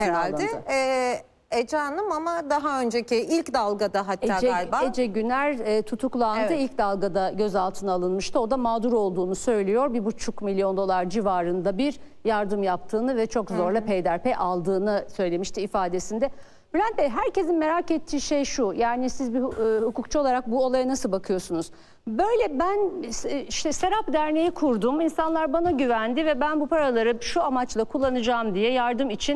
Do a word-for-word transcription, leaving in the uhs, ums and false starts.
herhalde. alındı. Ee, Ece Hanım ama daha önceki ilk dalgada hatta Ece, galiba. Ece Güner e, tutuklandı. Evet. İlk dalgada gözaltına alınmıştı. O da mağdur olduğunu söylüyor. Bir buçuk milyon dolar civarında bir yardım yaptığını ve çok zorla hı hı. peyderpey aldığını söylemişti ifadesinde. Bülent Bey, herkesin merak ettiği şey şu. Yani siz bir e, hukukçu olarak bu olaya nasıl bakıyorsunuz? Böyle ben işte Serap Derneği kurdum. İnsanlar bana güvendi ve ben bu paraları şu amaçla kullanacağım diye yardım için